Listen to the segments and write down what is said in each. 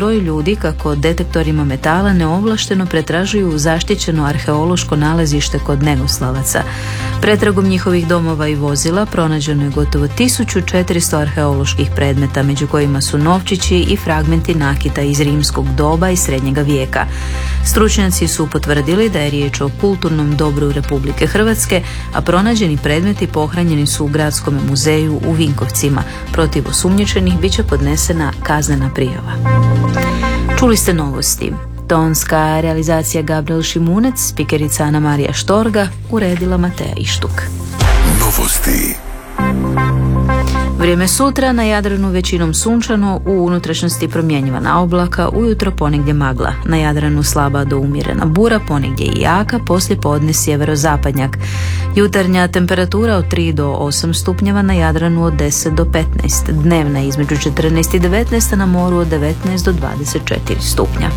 broj ljudi kako detektorima metala neovlašteno pretražuju zaštićeno arheološko nalazište kod Negoslavaca. Pretragom njihovih domova i vozila pronađeno je gotovo 1400 arheoloških predmeta, među kojima su novčići i fragmenti nakita iz rimskog doba i srednjega vijeka. Stručnjaci su potvrdili da je riječ o kulturnom dobru Republike Hrvatske, a pronađeni predmeti pohranjeni su u Gradskom muzeju u Vinkovcima. Protiv osumnjičenih bit će podnesena kaznena prijava. Čuli ste novosti. Tonska realizacija Gabriel Šimunec, spikerica Ana Marija Štorga, uredila Mateja Ištuk. Novosti. Vrijeme sutra, na Jadranu većinom sunčano, u unutrašnjosti promjenjivana oblaka, ujutro ponegdje magla. Na Jadranu slaba do umjerena bura, ponegdje i jaka, poslije podne sjeverozapadnjak. Jutarnja temperatura od 3 do 8 stupnjeva, na Jadranu od 10 do 15. Dnevna između 14 i 19, a na moru od 19 do 24 stupnja.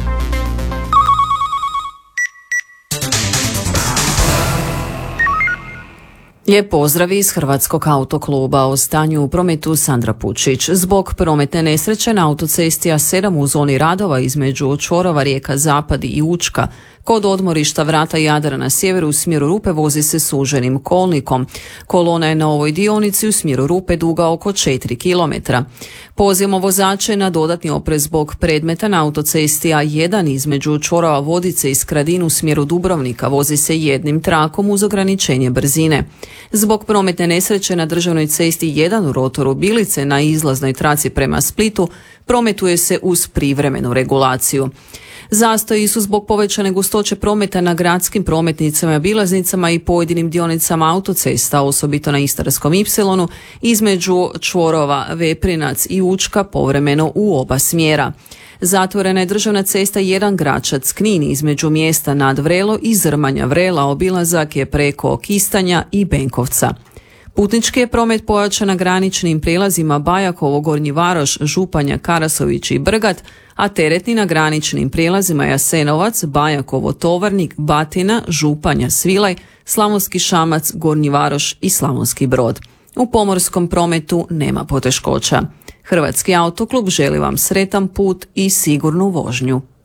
Lijep pozdrav iz Hrvatskog autokluba. O stanju u prometu Sandra Pučić. Zbog prometne nesreće na autocesti A7 u zoni radova između čvorova rijeka Zapad i Učka, kod odmorišta Vrata Jadra na sjeveru u smjeru Rupe vozi se suženim kolnikom. Kolona je na ovoj dionici u smjeru Rupe duga oko 4 km. Pozivamo vozače na dodatni oprez zbog predmeta na autocesti A1 između čvorova Vodice i Skradin u smjeru Dubrovnika vozi se jednim trakom uz ograničenje brzine. Zbog prometne nesreće na državnoj cesti 1 u rotoru Bilice na izlaznoj traci prema Splitu prometuje se uz privremenu regulaciju. Zastoji su zbog povećane gustoće prometa na gradskim prometnicama, obilaznicama i pojedinim dionicama autocesta, osobito na Istarskom Ipsilonu, između čvorova Veprinac i Učka povremeno u oba smjera. Zatvorena je državna cesta 1 Gračac-Knin između mjesta Nad Vrelo i Zrmanja Vrela, obilazak je preko Kistanja i Benkovca. Putnički je promet pojačan na graničnim prijelazima Bajakovo, Gornji Varoš, Županja, Karasović i Brgat, a teretni na graničnim prijelazima Jasenovac, Bajakovo, Tovarnik, Batina, Županja, Svilaj, Slavonski Šamac, Gornji Varoš i Slavonski Brod. U pomorskom prometu nema poteškoća. Hrvatski autoklub želi vam sretan put i sigurnu vožnju.